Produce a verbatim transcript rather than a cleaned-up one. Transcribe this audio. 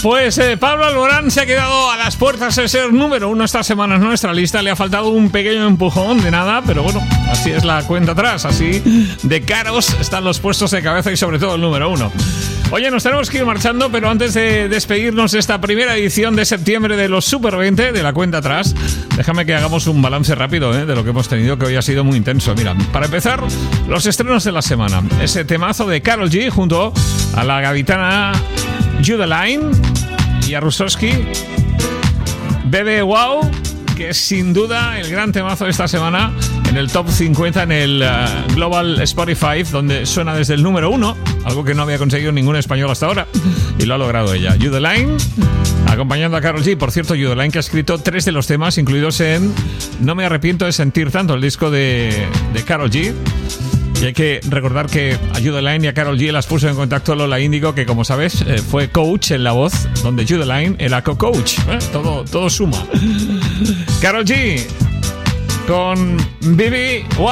Pues eh, Pablo Alborán se ha quedado a las puertas de ser número uno esta semana en nuestra lista. Le ha faltado un pequeño empujón de nada, pero bueno, así es la cuenta atrás. Así de caros están los puestos de cabeza y sobre todo el número uno. Oye, nos tenemos que ir marchando, pero antes de despedirnos de esta primera edición de septiembre de los Super veinte, de la cuenta atrás, déjame que hagamos un balance rápido eh, de lo que hemos tenido, que hoy ha sido muy intenso. Mira, para empezar, los estrenos de la semana. Ese temazo de Karol G junto a la gaditana Judeline y a Rusowski, Bebe Wow, que es sin duda el gran temazo de esta semana en el top cincuenta en el uh, Global Spotify, donde suena desde el número uno, algo que no había conseguido ningún español hasta ahora, y lo ha logrado ella. Judeline, acompañando a Karol G. Por cierto, Judeline, que ha escrito tres de los temas incluidos en No me arrepiento de sentir tanto, el disco de, de Karol G. Y hay que recordar que a Judeline y a Karol G las puso en contacto Lola Índigo, que como sabes eh, fue coach en la voz, donde Judeline era co-coach. ¿eh? Todo, todo suma. Karol G con Bibi.